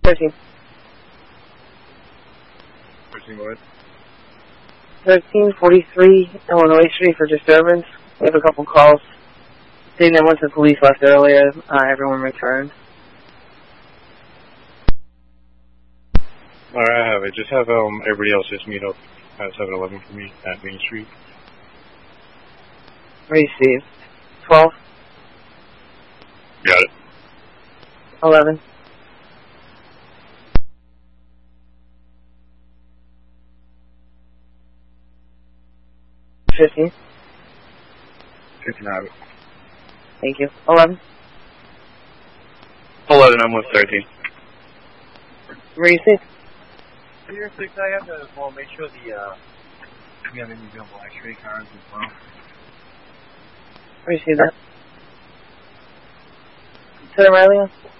13. 13 what? 1343 Illinois Street for disturbance. We have a couple calls saying that once the police left earlier, everyone returned. Alright, I have it. Just have everybody else just meet up at 7-Eleven for me at Main Street. Received. 12. Got it. 11. 15. 15, I have it. Thank you. 11. 11, I'm with 13. Received. Here, 6, I have to make sure we have any available X-ray cards as well. Received that. Lieutenant Riley?